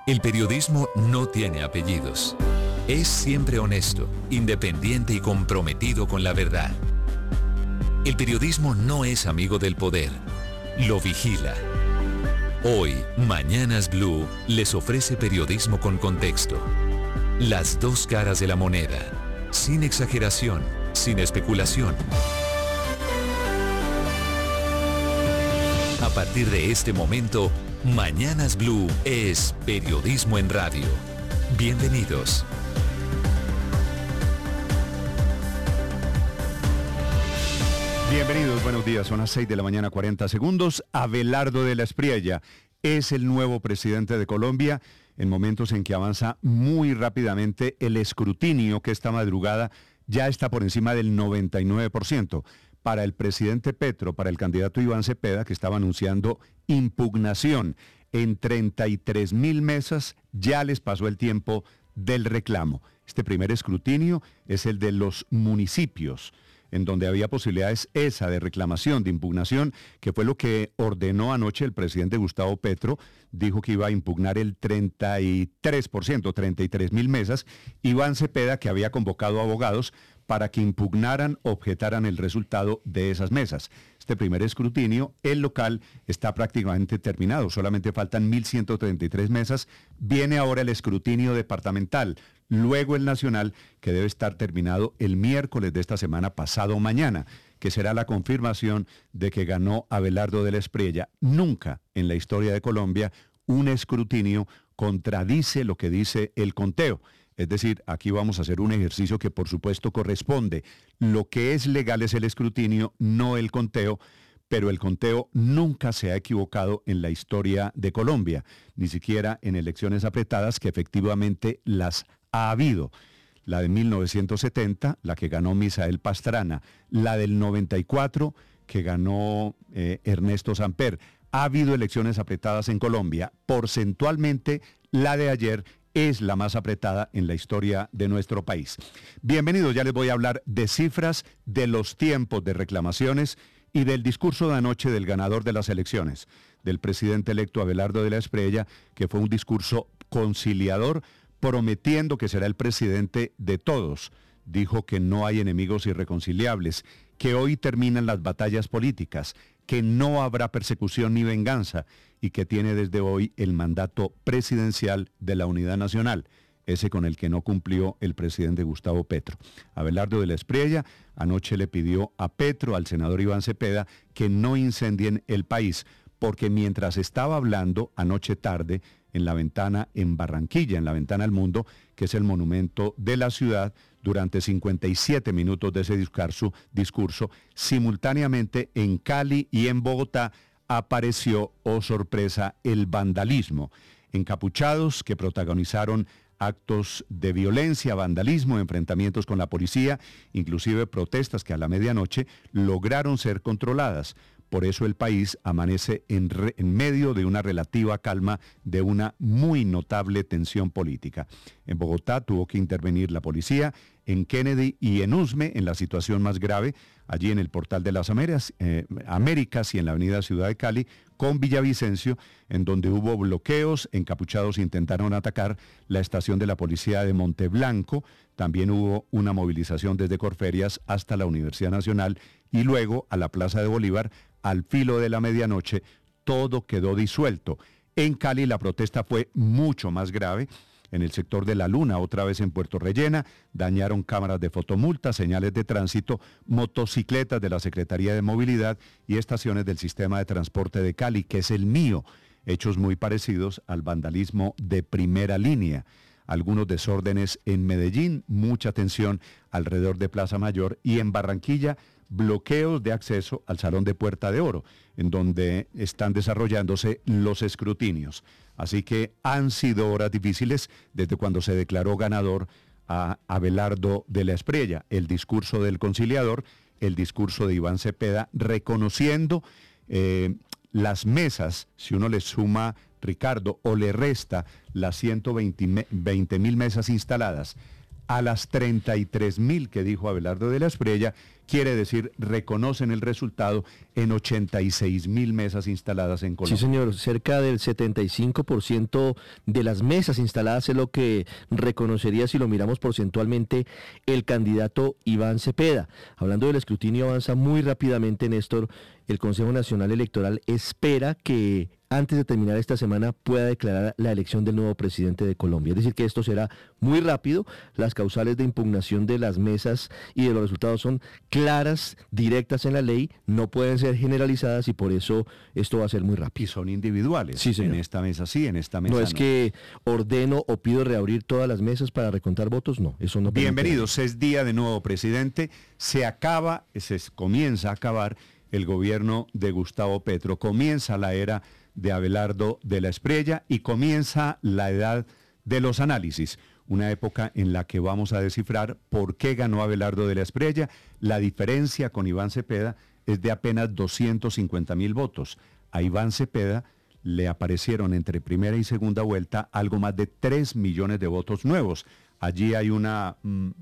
El periodismo no tiene apellidos. Es siempre honesto, independiente y comprometido con la verdad. El periodismo no es amigo del poder, lo vigila. Hoy, Mañanas Blue les ofrece periodismo con contexto. Las dos caras de la moneda, sin exageración, sin especulación. A partir de este momento, Mañanas Blue es periodismo en radio. Bienvenidos. Bienvenidos, buenos días, son las 6 de la mañana, 40 segundos. Abelardo de la Espriella es el nuevo presidente de Colombia en momentos en que avanza muy rápidamente el escrutinio que esta madrugada ya está por encima del 99%. Para el presidente Petro, para el candidato Iván Cepeda, que estaba anunciando impugnación en 33.000 mesas, ya les pasó el tiempo del reclamo. Este primer escrutinio es el de los municipios, en donde había posibilidades esa de reclamación, de impugnación, que fue lo que ordenó anoche el presidente Gustavo Petro. Dijo que iba a impugnar el 33%, 33.000 mesas. Iván Cepeda, que había convocado abogados para que impugnaran, objetaran el resultado de esas mesas. Este primer escrutinio, el local, está prácticamente terminado. Solamente faltan 1.133 mesas. Viene ahora el escrutinio departamental. Luego el nacional, que debe estar terminado el miércoles de esta semana, pasado mañana, que será la confirmación de que ganó Abelardo de la Espriella. Nunca en la historia de Colombia un escrutinio contradice lo que dice el conteo. Es decir, aquí vamos a hacer un ejercicio que por supuesto corresponde. Lo que es legal es el escrutinio, no el conteo, pero el conteo nunca se ha equivocado en la historia de Colombia, ni siquiera en elecciones apretadas, que efectivamente las ha habido. La de 1970, la que ganó Misael Pastrana, la del 94, que ganó Ernesto Samper. Ha habido elecciones apretadas en Colombia. Porcentualmente, la de ayer es la más apretada en la historia de nuestro país. Bienvenidos, ya les voy a hablar de cifras, de los tiempos de reclamaciones y del discurso de anoche del ganador de las elecciones, del presidente electo Abelardo de la Espriella, que fue un discurso conciliador, prometiendo que será el presidente de todos. Dijo que no hay enemigos irreconciliables, que hoy terminan las batallas políticas, que no habrá persecución ni venganza y que tiene desde hoy el mandato presidencial de la Unidad Nacional, ese con el que no cumplió el presidente Gustavo Petro. Abelardo de la Espriella anoche le pidió a Petro, al senador Iván Cepeda, que no incendien el país, porque mientras estaba hablando anoche tarde en la ventana en Barranquilla, en la ventana al mundo, que es el monumento de la ciudad, durante 57 minutos de ese discurso, simultáneamente en Cali y en Bogotá apareció, oh sorpresa, el vandalismo. Encapuchados que protagonizaron actos de violencia, vandalismo, enfrentamientos con la policía, inclusive protestas que a la medianoche lograron ser controladas. Por eso el país amanece en medio de una relativa calma, de una muy notable tensión política. En Bogotá tuvo que intervenir la policía, en Kennedy y en Usme, en la situación más grave, allí en el Portal de las Américas y en la avenida Ciudad de Cali, con Villavicencio, en donde hubo bloqueos. Encapuchados intentaron atacar la estación de la policía de Monteblanco. También hubo una movilización desde Corferias hasta la Universidad Nacional y luego a la Plaza de Bolívar. Al filo de la medianoche, todo quedó disuelto. En Cali la protesta fue mucho más grave. En el sector de La Luna, otra vez en Puerto Rellena, dañaron cámaras de fotomulta, señales de tránsito, motocicletas de la Secretaría de Movilidad y estaciones del sistema de transporte de Cali, que es el mío. Hechos muy parecidos al vandalismo de primera línea. Algunos desórdenes en Medellín, mucha tensión alrededor de Plaza Mayor, y en Barranquilla, bloqueos de acceso al Salón de Puerta de Oro, en donde están desarrollándose los escrutinios. Así que han sido horas difíciles desde cuando se declaró ganador a Abelardo de la Espriella. El discurso del conciliador, el discurso de Iván Cepeda, reconociendo las mesas, si uno le suma, Ricardo, o le resta las 120.000 mesas instaladas a las 33.000 que dijo Abelardo de la Espriella, quiere decir, reconocen el resultado en 86.000 mesas instaladas en Colombia. Sí, señor, cerca del 75% de las mesas instaladas es lo que reconocería, si lo miramos porcentualmente, el candidato Iván Cepeda. Hablando del escrutinio, avanza muy rápidamente, Néstor. El Consejo Nacional Electoral espera que antes de terminar esta semana pueda declarar la elección del nuevo presidente de Colombia. Es decir, que esto será muy rápido. Las causales de impugnación de las mesas y de los resultados son claras, directas en la ley, no pueden ser generalizadas y por eso esto va a ser muy rápido. Y son individuales. Sí, señor. En esta mesa sí, en esta mesa no. No es que ordeno o pido reabrir todas las mesas para recontar votos, no, eso no. Bienvenidos, es día de nuevo presidente. Se comienza a acabar el gobierno de Gustavo Petro, comienza la era de Abelardo de la Espriella y comienza la edad de los análisis, una época en la que vamos a descifrar por qué ganó Abelardo de la Espriella. La diferencia con Iván Cepeda es de apenas 250.000 votos. A Iván Cepeda le aparecieron entre primera y segunda vuelta algo más de 3 millones de votos nuevos. Allí hay una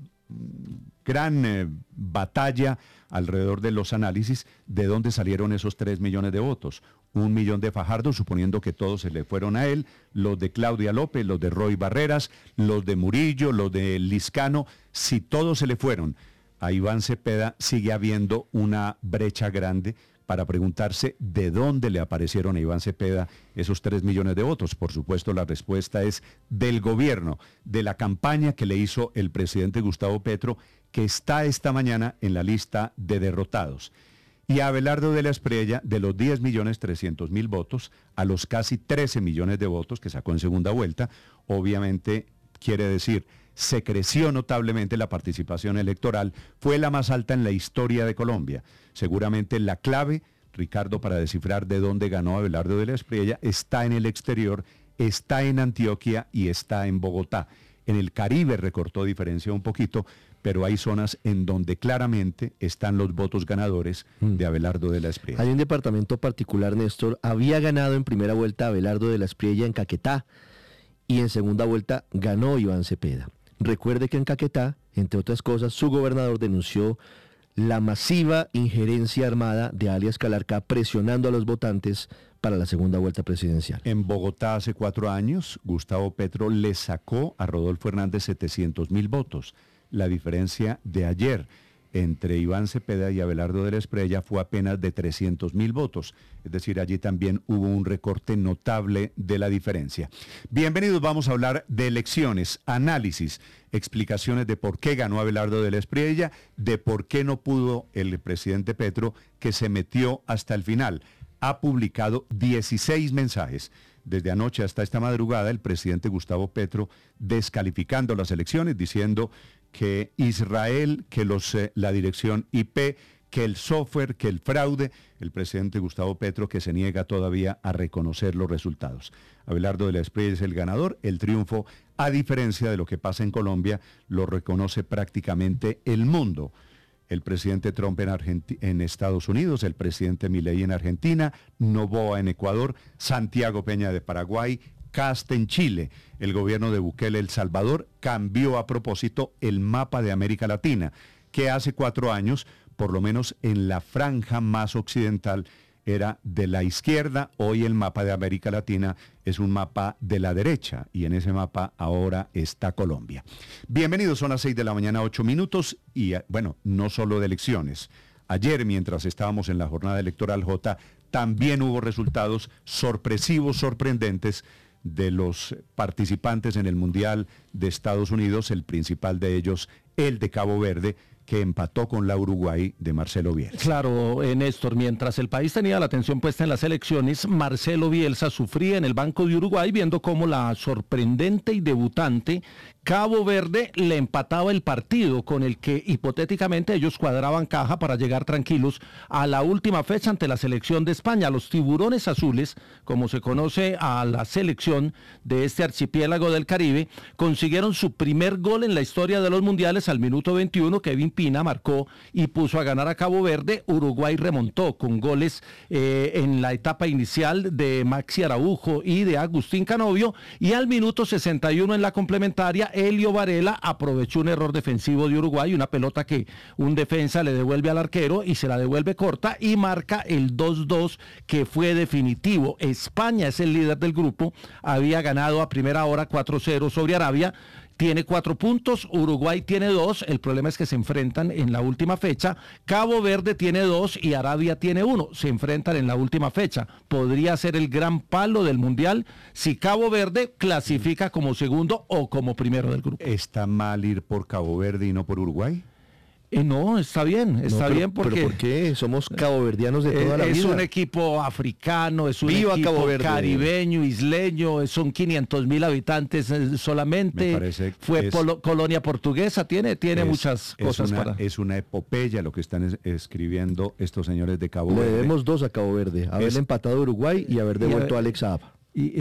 gran batalla alrededor de los análisis de dónde salieron esos 3 millones de votos. 1 millón de Fajardo, suponiendo que todos se le fueron a él, los de Claudia López, los de Roy Barreras, los de Murillo, los de Liscano. Si todos se le fueron a Iván Cepeda, sigue habiendo una brecha grande para preguntarse de dónde le aparecieron a Iván Cepeda esos 3 millones de votos. Por supuesto, la respuesta es del gobierno, de la campaña que le hizo el presidente Gustavo Petro, que está esta mañana en la lista de derrotados. Y a Abelardo de la Espriella, de los 10.300.000 votos a los casi 13 millones de votos que sacó en segunda vuelta, obviamente quiere decir, se creció notablemente la participación electoral, fue la más alta en la historia de Colombia. Seguramente la clave, Ricardo, para descifrar de dónde ganó Abelardo de la Espriella, está en el exterior, está en Antioquia y está en Bogotá. En el Caribe recortó diferencia un poquito, pero hay zonas en donde claramente están los votos ganadores de Abelardo de la Espriella. Hay un departamento particular, Néstor, había ganado en primera vuelta Abelardo de la Espriella en Caquetá y en segunda vuelta ganó Iván Cepeda. Recuerde que en Caquetá, entre otras cosas, su gobernador denunció la masiva injerencia armada de alias Calarcá presionando a los votantes para la segunda vuelta presidencial. En Bogotá hace 4 años, Gustavo Petro le sacó a Rodolfo Hernández 700.000 votos. La diferencia de ayer entre Iván Cepeda y Abelardo de la Espriella fue apenas de 300.000 votos. Es decir, allí también hubo un recorte notable de la diferencia. Bienvenidos, vamos a hablar de elecciones, análisis, explicaciones de por qué ganó Abelardo de la Espriella, de por qué no pudo el presidente Petro, que se metió hasta el final. Ha publicado 16 mensajes. Desde anoche hasta esta madrugada, el presidente Gustavo Petro descalificando las elecciones, diciendo que Israel, que la dirección IP, que el software, que el fraude, el presidente Gustavo Petro que se niega todavía a reconocer los resultados. Abelardo de la Espriella es el ganador, el triunfo, a diferencia de lo que pasa en Colombia, lo reconoce prácticamente el mundo. El presidente Trump en Estados Unidos, el presidente Milei en Argentina, Noboa en Ecuador, Santiago Peña de Paraguay, Kast en Chile. El gobierno de Bukele, El Salvador, cambió a propósito el mapa de América Latina, que hace 4 años, por lo menos en la franja más occidental, era de la izquierda. Hoy el mapa de América Latina es un mapa de la derecha y en ese mapa ahora está Colombia. Bienvenidos, son las 6 de la mañana, 8 minutos y bueno, no solo de elecciones. Ayer, mientras estábamos en la jornada electoral, también hubo resultados sorpresivos, sorprendentes de los participantes en el Mundial de Estados Unidos, el principal de ellos, el de Cabo Verde, que empató con la Uruguay de Marcelo Bielsa. Claro, Néstor, mientras el país tenía la atención puesta en las elecciones, Marcelo Bielsa sufría en el banco de Uruguay viendo cómo la sorprendente y debutante Cabo Verde le empataba el partido con el que hipotéticamente ellos cuadraban caja para llegar tranquilos a la última fecha ante la selección de España. Los tiburones azules, como se conoce a la selección de este archipiélago del Caribe, consiguieron su primer gol en la historia de los mundiales al minuto 21. Kevin Ospina marcó y puso a ganar a Cabo Verde. Uruguay remontó con goles en la etapa inicial de Maxi Araujo y de Agustín Canovio, y al minuto 61 en la complementaria, Elio Varela aprovechó un error defensivo de Uruguay, una pelota que un defensa le devuelve al arquero y se la devuelve corta y marca el 2-2 que fue definitivo. España es el líder del grupo, había ganado a primera hora 4-0 sobre Arabia, tiene 4 puntos, Uruguay tiene 2, el problema es que se enfrentan en la última fecha, Cabo Verde tiene 2 y Arabia tiene 1, se enfrentan en la última fecha. Podría ser el gran palo del Mundial si Cabo Verde clasifica como segundo o como primero del grupo. ¿Está mal ir por Cabo Verde y no por Uruguay? No, está bien, bien porque... ¿Pero por qué? Somos caboverdianos de toda la vida. Es un equipo africano, es un Viva equipo Cabo Verde, caribeño, isleño, son 500,000 habitantes solamente, fue colonia portuguesa, tiene muchas cosas para... Es una epopeya lo que están escribiendo estos señores de Cabo Verde. Le debemos 2 a Cabo Verde, haberle empatado a Uruguay y haber devuelto a Alex Saab.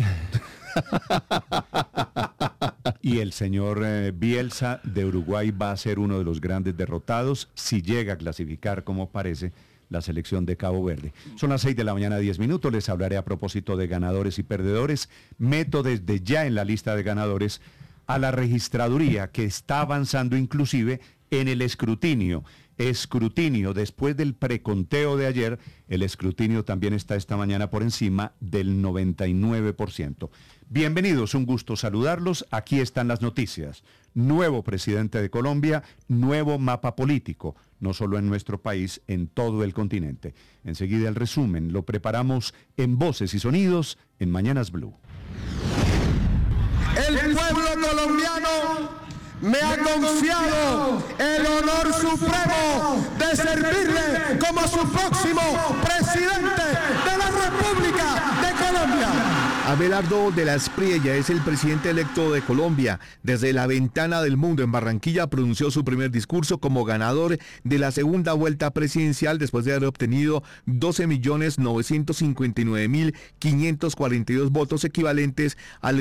Y el señor Bielsa de Uruguay va a ser uno de los grandes derrotados si llega a clasificar, como parece, la selección de Cabo Verde. Son las 6:10 a.m, les hablaré a propósito de ganadores y perdedores. Meto desde ya en la lista de ganadores a la registraduría, que está avanzando inclusive en el escrutinio. Después del preconteo de ayer, el escrutinio también está esta mañana por encima del 99%. Bienvenidos, un gusto saludarlos. Aquí están las noticias. Nuevo presidente de Colombia, nuevo mapa político, no solo en nuestro país, en todo el continente. Enseguida el resumen lo preparamos en Voces y Sonidos en Mañanas Blue. El pueblo colombiano me ha confiado el honor supremo de servirle como su próximo presidente de la República de Colombia. Abelardo de la Espriella es el presidente electo de Colombia. Desde la ventana del mundo en Barranquilla pronunció su primer discurso como ganador de la segunda vuelta presidencial después de haber obtenido 12.959.542 votos, equivalentes al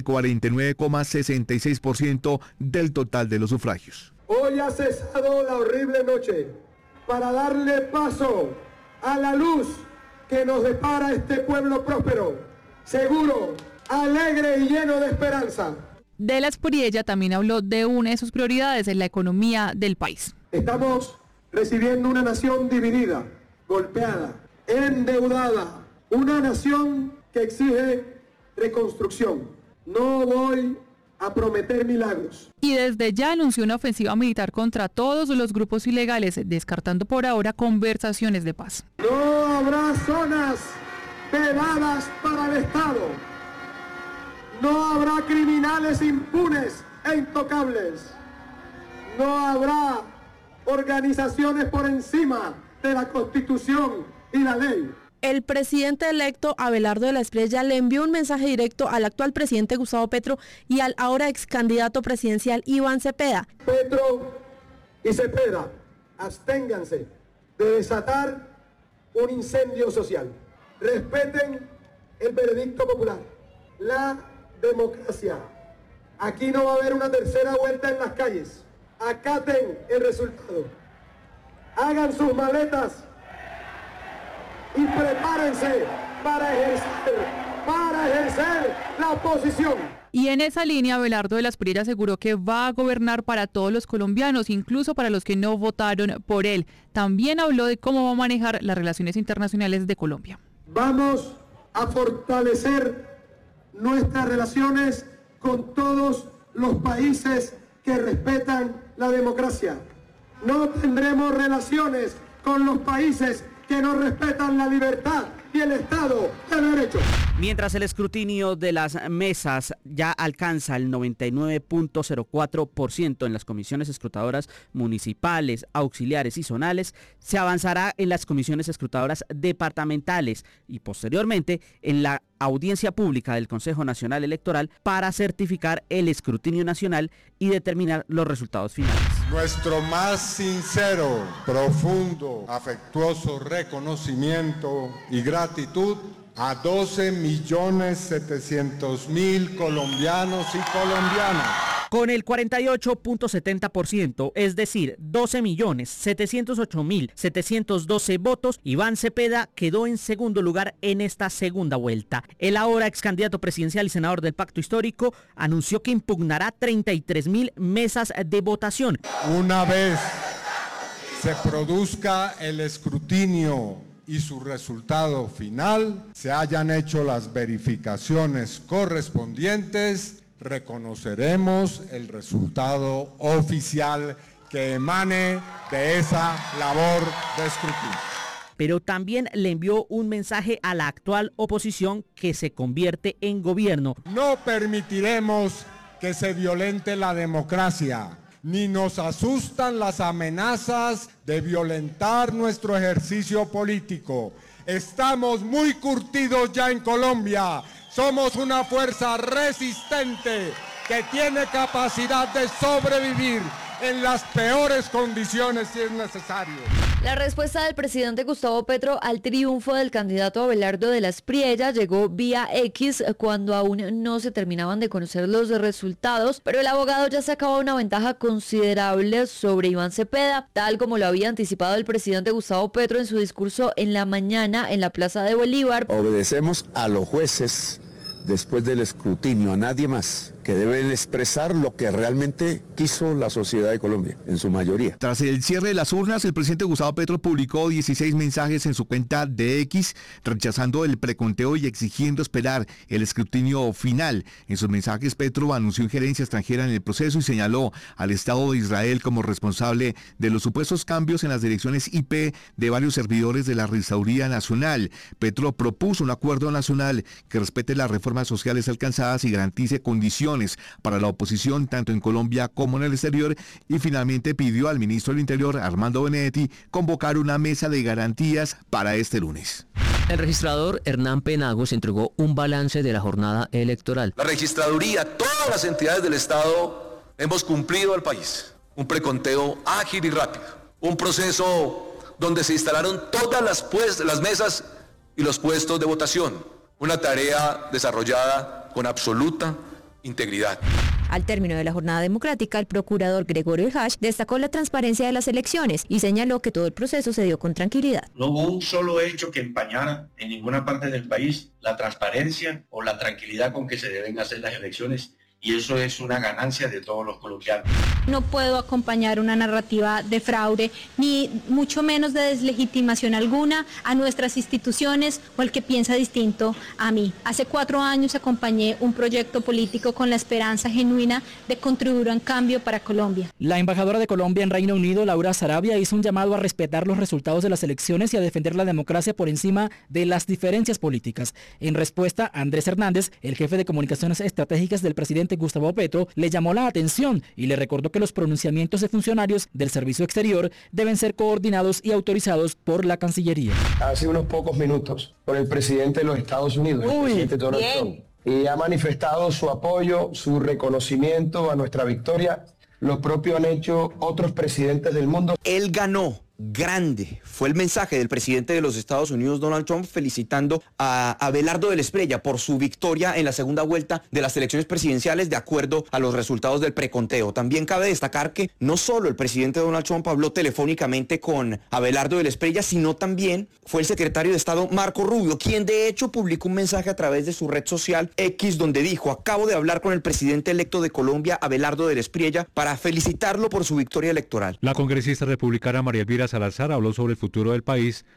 49,66% del total de los sufragios. Hoy ha cesado la horrible noche para darle paso a la luz que nos depara este pueblo próspero, seguro, alegre y lleno de esperanza. De la Espriella también habló de una de sus prioridades en la economía del país. Estamos recibiendo una nación dividida, golpeada, endeudada, una nación que exige reconstrucción. No voy a prometer milagros. Y desde ya anunció una ofensiva militar contra todos los grupos ilegales, descartando por ahora conversaciones de paz. No habrá zonas vedadas para el Estado. No habrá criminales impunes e intocables. No habrá organizaciones por encima de la Constitución y la ley. El presidente electo Abelardo de la Espriella le envió un mensaje directo al actual presidente Gustavo Petro y al ahora ex candidato presidencial Iván Cepeda. Petro y Cepeda, absténganse de desatar un incendio social. Respeten el veredicto popular, la democracia. Aquí no va a haber una tercera vuelta en las calles. Acaten el resultado. Hagan sus maletas y prepárense para ejercer la oposición. Y en esa línea, Abelardo de la Espriella aseguró que va a gobernar para todos los colombianos, incluso para los que no votaron por él. También habló de cómo va a manejar las relaciones internacionales de Colombia. Vamos a fortalecer nuestras relaciones con todos los países que respetan la democracia. No tendremos relaciones con los países que no respetan la libertad y el Estado de Derecho. Mientras el escrutinio de las mesas ya alcanza el 99.04% en las comisiones escrutadoras municipales, auxiliares y zonales, se avanzará en las comisiones escrutadoras departamentales y posteriormente en la audiencia pública del Consejo Nacional Electoral para certificar el escrutinio nacional y determinar los resultados finales. Nuestro más sincero, profundo, afectuoso reconocimiento y gratitud a 12.700.000 colombianos y colombianas Con el 48.70%, es decir, 12.708.712 votos, Iván Cepeda quedó en segundo lugar en esta segunda vuelta. El ahora ex candidato presidencial y senador del Pacto Histórico anunció que impugnará 33.000 mesas de votación. Una vez se produzca el escrutinio y su resultado final, se hayan hecho las verificaciones correspondientes, reconoceremos el resultado oficial que emane de esa labor de escrutinio. Pero también le envió un mensaje a la actual oposición que se convierte en gobierno. No permitiremos que se violente la democracia, ni nos asustan las amenazas de violentar nuestro ejercicio político. Estamos muy curtidos ya en Colombia. Somos una fuerza resistente que tiene capacidad de sobrevivir en las peores condiciones si es necesario. La respuesta del presidente Gustavo Petro al triunfo del candidato Abelardo de la Espriella llegó vía X cuando aún no se terminaban de conocer los resultados, pero el abogado ya sacaba una ventaja considerable sobre Iván Cepeda, tal como lo había anticipado el presidente Gustavo Petro en su discurso en la mañana en la Plaza de Bolívar. Obedecemos a los jueces después del escrutinio, a nadie más, que deben expresar lo que realmente quiso la sociedad de Colombia, en su mayoría. Tras el cierre de las urnas, el presidente Gustavo Petro publicó 16 mensajes en su cuenta de X, rechazando el preconteo y exigiendo esperar el escrutinio final. En sus mensajes, Petro anunció injerencia extranjera en el proceso y señaló al Estado de Israel como responsable de los supuestos cambios en las direcciones IP de varios servidores de la Registraduría Nacional. Petro propuso un acuerdo nacional que respete las reformas sociales alcanzadas y garantice condiciones para la oposición tanto en Colombia como en el exterior, y finalmente pidió al ministro del Interior, Armando Benedetti, convocar una mesa de garantías para este lunes. El registrador Hernán Penagos entregó un balance de la jornada electoral. La registraduría, todas las entidades del Estado hemos cumplido al país un preconteo ágil y rápido, un proceso donde se instalaron todas las mesas y los puestos de votación, una tarea desarrollada con absoluta integridad. Al término de la jornada democrática, el procurador Gregorio Hash destacó la transparencia de las elecciones y señaló que todo el proceso se dio con tranquilidad. No hubo un solo hecho que empañara en ninguna parte del país la transparencia o la tranquilidad con que se deben hacer las elecciones, y eso es una ganancia de todos los colombianos. No puedo acompañar una narrativa de fraude, ni mucho menos de deslegitimación alguna a nuestras instituciones o al que piensa distinto a mí. Hace 4 años acompañé un proyecto político con la esperanza genuina de contribuir a un cambio para Colombia. La embajadora de Colombia en Reino Unido, Laura Sarabia, hizo un llamado a respetar los resultados de las elecciones y a defender la democracia por encima de las diferencias políticas. En respuesta, Andrés Hernández, el jefe de comunicaciones estratégicas del presidente Gustavo Petro, le llamó la atención y le recordó que los pronunciamientos de funcionarios del Servicio Exterior deben ser coordinados y autorizados por la Cancillería. Hace unos pocos minutos, por el presidente de los Estados Unidos, el presidente Donald Trump, y ha manifestado su apoyo, su reconocimiento a nuestra victoria. Lo propio han hecho otros presidentes del mundo. Él ganó. Grande fue el mensaje del presidente de los Estados Unidos, Donald Trump, felicitando a Abelardo de la Espriella por su victoria en la segunda vuelta de las elecciones presidenciales de acuerdo a los resultados del preconteo. También cabe destacar que no solo el presidente Donald Trump habló telefónicamente con Abelardo de la Espriella, sino también fue el secretario de Estado Marco Rubio, quien de hecho publicó un mensaje a través de su red social X donde dijo: acabo de hablar con el presidente electo de Colombia, Abelardo de la Espriella, para felicitarlo por su victoria electoral. La congresista republicana María Elvira Salazar habló sobre el futuro del país